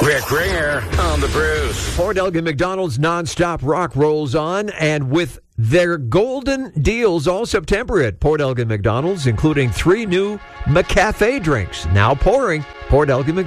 Rick Ringer on the Bruce. Port Elgin McDonald's nonstop rock rolls on, and with their golden deals all September at Port Elgin McDonald's, including 3 new McCafe drinks. Now pouring. Port Elgin McDonald's.